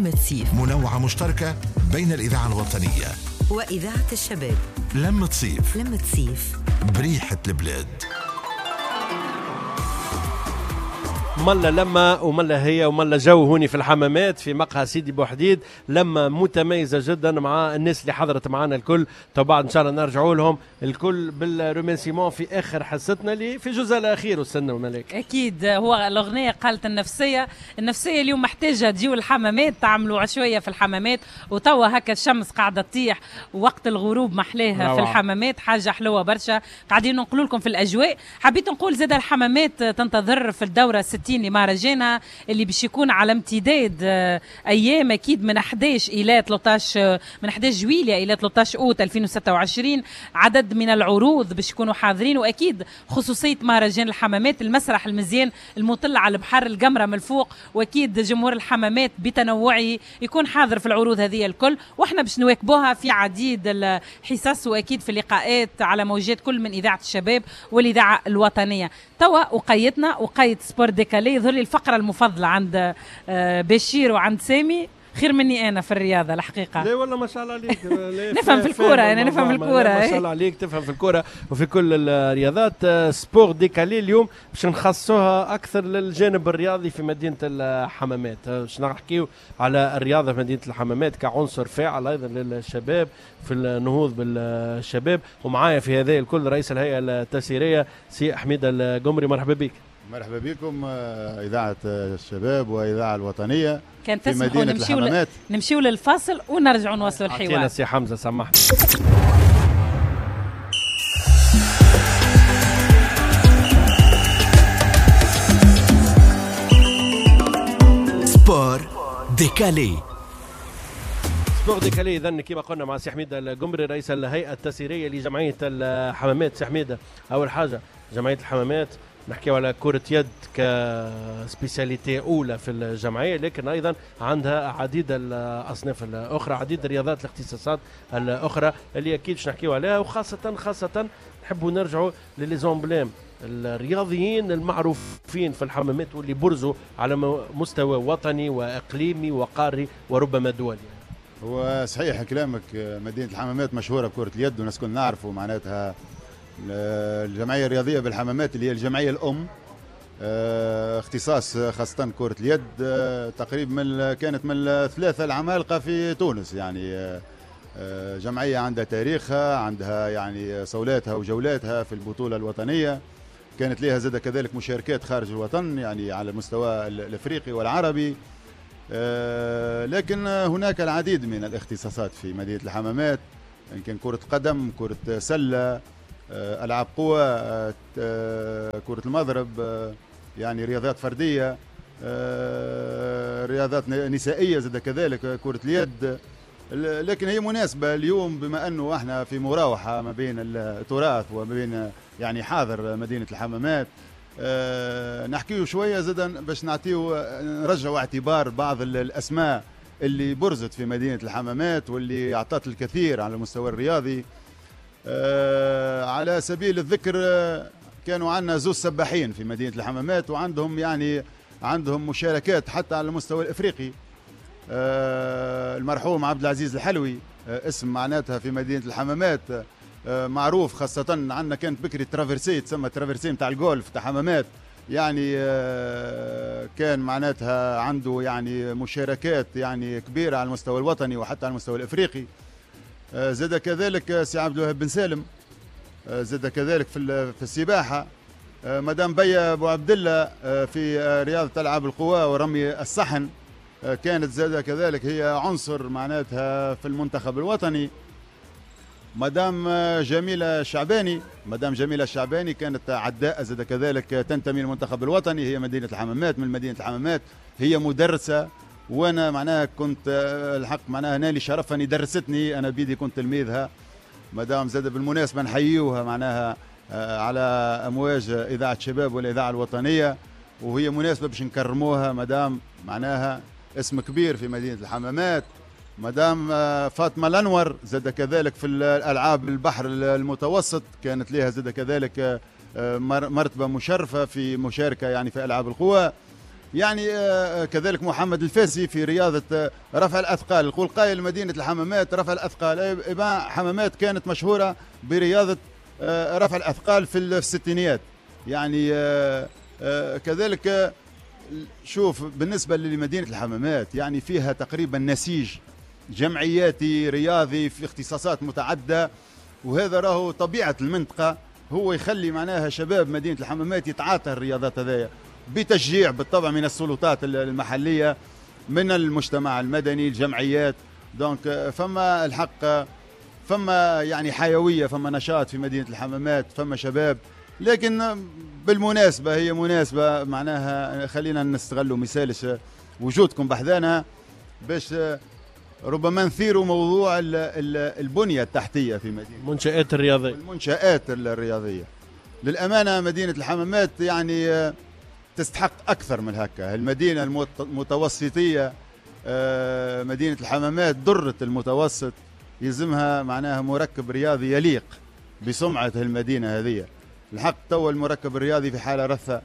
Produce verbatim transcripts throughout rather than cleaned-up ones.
لمة صيف، منوعة مشتركة بين الإذاعة الوطنية وإذاعة الشباب. لمة صيف، لمة صيف بريحة البلاد. ملا لما وملا هي وملا جو هوني في الحمامات في مقهى سيدي بوحديد، لما متميزه جدا مع الناس اللي حضرت معنا الكل. تو بعد ان شاء الله نرجعوا لهم الكل بالرومانسيمون في اخر حصتنا اللي في الجزء الاخير. وسنة وملاك اكيد هو الاغنيه قالت النفسيه النفسيه اليوم محتاجه تجيو الحمامات تعملوا عشويه في الحمامات، وتوا هكا الشمس قاعده تطيح ووقت الغروب محلاها روعة. في الحمامات حاجه حلوه برشا. قاعدين نقول لكم في الاجواء. حبيت نقول زاد الحمامات تنتظر في الدوره ستين لمهرجانها اللي باش يكون على امتداد ايام اكيد من أحد عشر الى ثلاثة عشر من أحد عشر جويليا الى ثلاثة عشر اوت ألفين وستة وعشرين. عدد من العروض باش يكونوا حاضرين، واكيد خصوصيه مهرجان الحمامات المسرح المزيان المطل على البحر القمره من الفوق، واكيد جمهور الحمامات بتنوعه يكون حاضر في العروض هذه الكل، واحنا باش نواكبوها في عديد الحصص واكيد في اللقاءات على موجات كل من اذاعه الشباب والاذاعه الوطنيه. توا وقيتنا وقيت سبور ديكالي يظهر لي الفقره المفضله عند بشير وعند سامي، خير مني انا في الرياضه الحقيقه. لا والله ما شاء الله عليك. نفهم في الكوره انا نفهم في الكوره. ما شاء الله عليك تفهم في الكوره وفي كل الرياضات. سبور ديكالي اليوم باش نخصوها اكثر للجانب الرياضي في مدينه الحمامات. باش نحكيو على الرياضه في مدينه الحمامات كعنصر فاعل ايضا للشباب في النهوض بالشباب. ومعايا في هذا الكل رئيس الهيئه التسييريه سي حميد القمري. مرحبا بك. مرحبا بكم إذاعة الشباب وإذاعة الوطنية كان في مدينة الحمامات. نمشيو للفاصل ونرجعوا نواصلوا الحوار. أعطينا سي حمزة سمحنا. سبور ديكالي. سبور ديكالي إذن كما قلنا مع سي حميد القمري رئيس الهيئة التسييرية لجمعية الحمامات. سي حميد، أول حاجة جمعية الحمامات نحكيو على كرة يد كسبيسياليتي أولى في الجمعية، لكن أيضا عندها عديد الأصناف الأخرى، عديد الرياضات الاختصاصات الأخرى اللي أكيد باش نحكيو عليها. وخاصة خاصة نحبوا نرجعوا لليزومبلام الرياضيين المعروفين في الحمامات واللي برزوا على مستوى وطني وإقليمي وقاري وربما دولي. هو صحيح كلامك، مدينة الحمامات مشهورة بكرة اليد والناس كل نعرفوا معناتها الجمعية الرياضية بالحمامات اللي هي الجمعية الأم، اختصاص خاصة كرة اليد. تقريبا من كانت من الثلاثة العمالقة في تونس، يعني جمعية عندها تاريخها، عندها يعني صولاتها وجولاتها في البطولة الوطنية. كانت لها زاد كذلك مشاركات خارج الوطن يعني على المستوى الأفريقي والعربي. لكن هناك العديد من الاختصاصات في مدينة الحمامات، إن كان كرة قدم، كرة سلة، ألعاب قوى، كرة المضرب، يعني رياضات فردية، رياضات نسائية زاد كذلك كرة اليد. لكن هي مناسبة اليوم بما أنه احنا في مراوحة ما بين التراث وما بين يعني حاضر مدينة الحمامات. نحكيه شوية زاد باش نعطيه نرجعوا اعتبار بعض الأسماء اللي برزت في مدينة الحمامات واللي أعطت الكثير على المستوى الرياضي. آه على سبيل الذكر آه كانوا عندنا زوز سباحين في مدينة الحمامات، وعندهم يعني عندهم مشاركات حتى على المستوى الافريقي. آه المرحوم عبد العزيز الحلوي، آه اسم معناتها في مدينة الحمامات آه معروف، خاصة عندنا كانت بكري ترافرسي تسمى ترافرسي نتاع الجولف تاع حمامات، يعني آه كان معناتها عنده يعني مشاركات يعني كبيرة على المستوى الوطني وحتى على المستوى الافريقي. زاد كذلك سي عبد الوهاب بن سالم، زاد كذلك في في السباحه. مدام بيا ابو عبد الله في رياضه العاب القوى ورمي الصحن، كانت زاد كذلك هي عنصر معناتها في المنتخب الوطني. مدام جميله الشعباني، مدام جميله الشعباني كانت عداء زاد كذلك تنتمي للمنتخب الوطني، هي مدينه الحمامات من مدينه الحمامات، هي مدرسه، وانا معناها كنت الحق معناها نالي شرف اني درستني، انا بيدي كنت تلميذها. مدام زاد بالمناسبه نحييوها معناها على امواج اذاعه الشباب والاذاعه الوطنيه، وهي مناسبه باش نكرموها. مدام معناها اسم كبير في مدينه الحمامات. مدام فاطمه الانور زاد كذلك في الالعاب البحر المتوسط، كانت لها زاد كذلك مرتبه مشرفه في مشاركه يعني في العاب القوى. يعني كذلك محمد الفاسي في رياضة رفع الأثقال، يقول قائل مدينة الحمامات رفع الأثقال. حمامات كانت مشهورة برياضة رفع الأثقال في الستينيات. يعني كذلك شوف بالنسبة لمدينة الحمامات يعني فيها تقريبا نسيج جمعياتي رياضي في اختصاصات متعددة، وهذا راهو طبيعة المنطقة، هو يخلي معناها شباب مدينة الحمامات يتعاطى الرياضات هذيا بتشجيع بالطبع من السلطات المحلية، من المجتمع المدني، الجمعيات. دونك فما الحق فما يعني حيوية، فما نشاط في مدينة الحمامات، فما شباب. لكن بالمناسبة هي مناسبة معناها خلينا نستغلوا مثال وجودكم بحذانا باش ربما نثيروا موضوع البنية التحتية في مدينة المنشآت الرياضية. المنشآت الرياضية للأمانة مدينة الحمامات يعني تستحق أكثر من هكا. المدينة المتوسطية مدينة الحمامات درة المتوسط، يلزمها معناها مركب رياضي يليق بسمعة المدينة هذه. الحق توا المركب الرياضي في حالة رثة،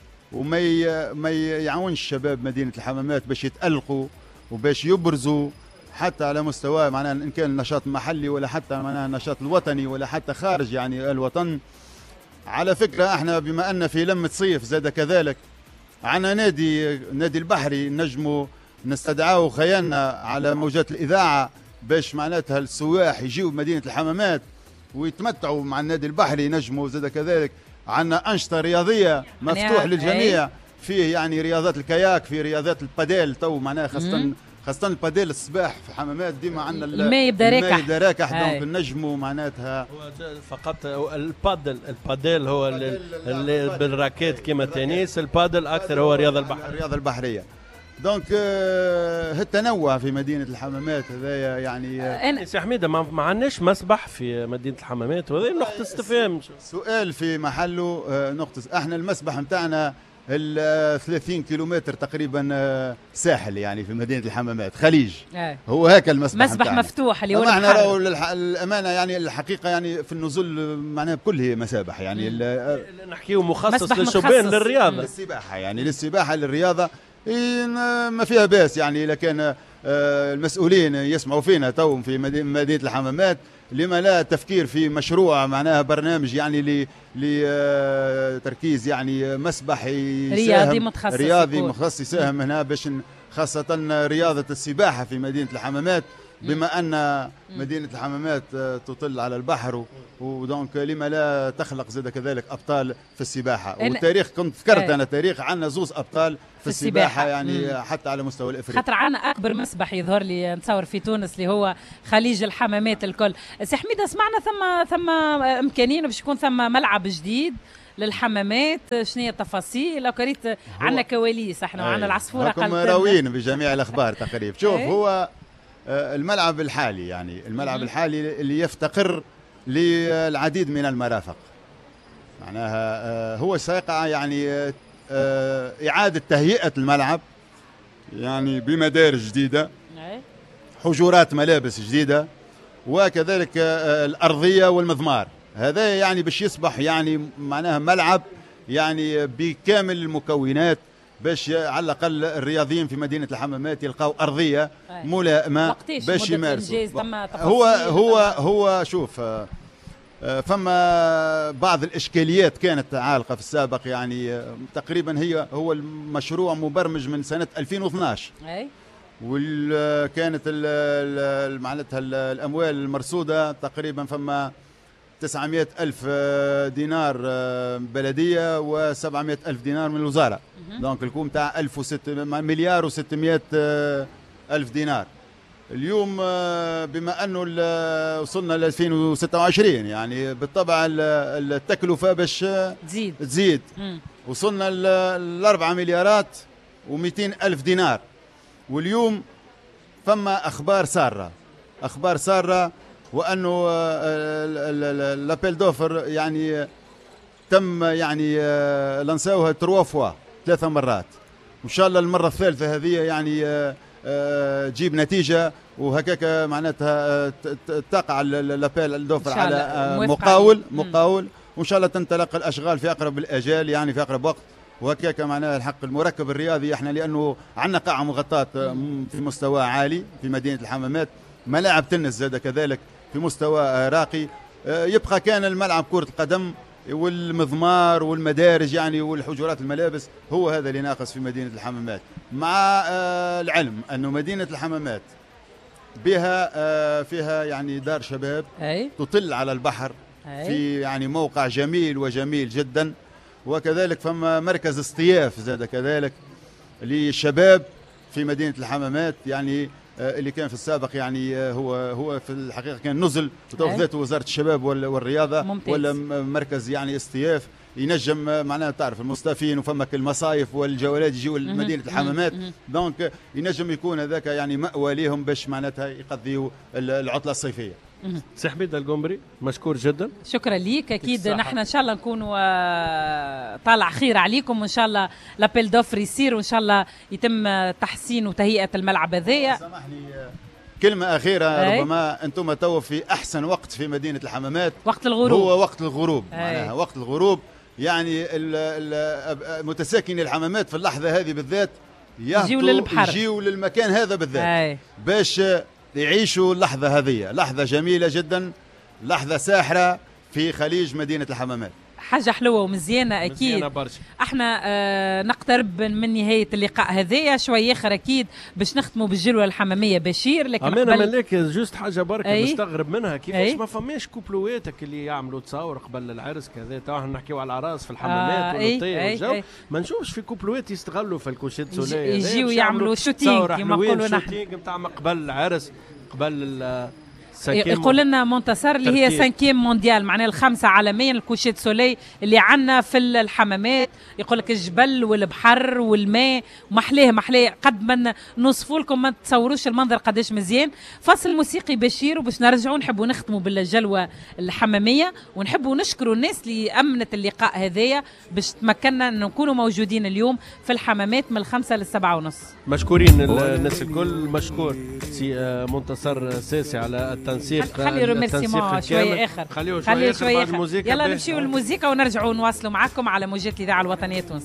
وما ما يعاونش شباب مدينة الحمامات باش يتألقوا وباش يبرزوا حتى على مستوى معناها إن كان النشاط المحلي ولا حتى معناها النشاط الوطني ولا حتى خارج يعني الوطن. على فكرة احنا بما أن في لمة صيف زاد كذلك عنا نادي نادي البحري، نجموا نستدعاه خيالنا على موجات الإذاعة باش معناتها السواح يجيوا بمدينة الحمامات ويتمتعوا مع النادي البحري. نجموا زاد كذلك عنا أنشطة رياضية مفتوح للجميع، فيه يعني رياضات الكاياك، في رياضات الباديل تو معناها خاصة خاصة الباديل السباح في الحمامات ديما عندنا الماء يبدا راكح، الماء يبدا راكح. دونك النجموا معناتها هو فقط البادل الباديل هو اللي بالراكيت كيما التنس، البادل اكثر هو رياضه البحر الرياضه البحريه. دونك التنوع في مدينه الحمامات هذايا يعني أنا سي حميده ما عندناش مسبح في مدينه الحمامات، وهذه نقطه استفهام. سؤال في محله نقطه. احنا المسبح نتاعنا ال ثلاثين كيلومتر تقريبا ساحل يعني في مدينه الحمامات خليج. أي. هو هكا المسبح مسبح متاعنا. مفتوح اللي هو احنا راهو الامانه يعني الحقيقه يعني في النزول معناها بكل مسابح يعني نحكيو مخصص للشبان للرياضه للسباحه يعني للسباحه للرياضه ما فيها باس يعني. إذا كان المسؤولين يسمعوا فينا تو في مدينه الحمامات لما لا تفكير في مشروع معناها برنامج يعني لتركيز يعني مسبح رياضي متخصص رياضي متخصص يساهم هنا باش خاصة رياضة السباحة في مدينة الحمامات، بما أن مدينة الحمامات تطل على البحر ودونك لما لا تخلق زاد كذلك أبطال في السباحة. والتاريخ كنت ذكرت أنا تاريخ عندنا زوز أبطال في, في السباحة يعني مم. حتى على مستوى الإفريقي. خاطر عندنا أكبر مسبح يظهر لي نتصور في تونس اللي هو خليج الحمامات الكل. سي حميدة سمعنا ثم ثم إمكانية باش يكون ثم ملعب جديد للحمامات، شنو هي التفاصيل؟ لو كريت عندنا كواليس احنا وعندنا العصفورة قلت راويين بجميع الأخبار تقريبا. شوف هو الملعب الحالي يعني الملعب الحالي اللي يفتقر للعديد من المرافق معناها هو سيقع يعني إعادة تهيئة الملعب يعني بمدارج جديدة، حجرات ملابس جديدة، وكذلك الأرضية والمضمار. هذا يعني باش يصبح يعني معناها ملعب يعني بكامل المكونات باش على الأقل الرياضيين في مدينة الحمامات يلقاو أرضية ملائمة باش يمارسوا. هو هو هو شوف فما بعض الإشكاليات كانت عالقة في السابق يعني تقريبا هي هو المشروع مبرمج من سنة ألفين واثناعش وكانت معناتها الأموال المرصودة تقريبا فما تسعمائة ألف دينار بلدية وسبعمائة ألف دينار من الوزارة. دونك الكوم تاع ألف وستمائة مليار وستمائة ألف دينار. اليوم بما أنه وصلنا ل ألفين وستة وعشرين يعني بالطبع التكلفة باش تزيد تزيد وصلنا ل أربعة مليارات ومئتين ألف دينار. واليوم فما أخبار سارة أخبار سارة وأنه لابيل دوفر يعني تم يعني لانساوها تروا فوا ثلاثة مرات، وإن شاء الله المرة الثالثة هذه يعني تجيب نتيجة وهكاك معناتها تقع لابيل دوفر على مقاول مقاول وإن شاء الله تنطلق الأشغال في أقرب الأجال يعني في أقرب وقت وهكاك معناها الحق المركب الرياضي احنا لانه عندنا قاعه مغطاه في مستوى عالي في مدينه الحمامات، ملاعب تنس زاد كذلك في مستوى راقي، يبقى كان الملعب كره القدم والمضمار والمدارج يعني والحجرات الملابس هو هذا اللي ناقص في مدينه الحمامات. مع العلم انه مدينه الحمامات بها فيها يعني دار شباب أي. تطل على البحر أي. في يعني موقع جميل وجميل جدا، وكذلك فما مركز اصطياف زاد كذلك للشباب في مدينه الحمامات، يعني اللي كان في السابق يعني هو هو في الحقيقه كان نزل وتوفيته وزاره الشباب والرياضه ممتاز. ولا مركز يعني اصطياف ينجم معناها تعرف المصطافين وفمك المصايف والجولات يجيوا لمدينه الحمامات، دونك ينجم يكون هذاك يعني مأوى ليهم باش معناتها يقضيوا العطله الصيفيه. سي حميد القنبري مشكور جدا. شكرا ليك. اكيد نحن ان شاء الله نكونوا طالع خير عليكم، وان شاء الله لابيل دوفر يصير، وان شاء الله يتم تحسين وتهيئه الملعب هذايا. سامحني كلمه اخيره، أي. ربما انتم تو في احسن وقت في مدينه الحمامات، وقت الغروب، هو وقت الغروب. معناها وقت الغروب يعني متساكني الحمامات في اللحظه هذه بالذات يجيوا للبحر، يجيوا للمكان هذا بالذات، أي. باش يعيشوا اللحظة هذه، لحظة جميلة جدا، لحظة ساحرة في خليج مدينة الحمامات. حاجة حلوة ومزيانة أكيد. مزيانة برشا. احنا آه نقترب من نهاية اللقاء هذايا شوي آخر أكيد باش نختموا بالجلوة الحمامية بشير، لكن أمانة قبل... ملك جوست حاجة بركة نستغرب منها كيفاش أي. ما فماش كوبلواتك اللي يعملوا تصاور قبل العرس كذا، تو احنا نحكيو على العراس في الحمامات آه والوطية والجو، ما نشوفش في كوبلوات يستغلوا في الكوشيت سولي يجيو يعملوا شوتينغ كما نقولوا نحن، شوتينغ نتاع قبل العرس قبل يقول لنا منتصر اللي هي سانكيم مونديال، معناها الخمسه عالميا الكوشيت سولي اللي عندنا في الحمامات. يقول لك الجبل والبحر والماء محلاه محلاه، قد ما نوصفوا لكم ما تصوروش المنظر قداش مزيان. فصل موسيقي بشير وباش نرجعوا نحبوا نختموا بالجلوه الحماميه، ونحبوا نشكروا الناس اللي امنت اللقاء هذايا باش تمكننا ان نكونوا موجودين اليوم في الحمامات من الخمسه للسبعه ونص. مشكورين الناس الكل، مشكور سي منتصر ساسي على التنسيق. خلي ريميرسيمون شويه اخر، خليه شويه اخر بعد الموسيقى. يلا نمشيو للموسيقى ونرجعوا نواصلوا معكم على موجات الاذاعه الوطنيه تونس.